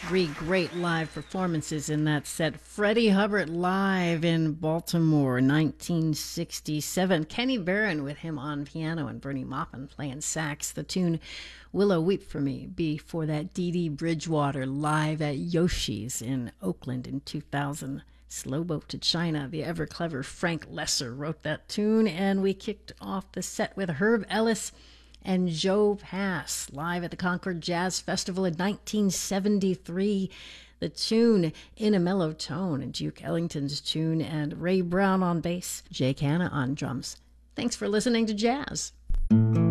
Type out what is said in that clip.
Three great live performances in that set. Freddie Hubbard live in Baltimore, 1967. Kenny Barron with him on piano and Bernie Maupin playing sax. The tune Willow Weep for Me. Before that, Dee Dee Bridgewater live at Yoshi's in Oakland in 2000. Slow Boat to China. The ever clever Frank Lesser wrote that tune, and we kicked off the set with Herb Ellis and Joe Pass live at the Concord Jazz Festival in 1973. The tune In a Mellow Tone, and Duke Ellington's tune, and Ray Brown on bass, Jake Hanna on drums. Thanks for listening to Jazz.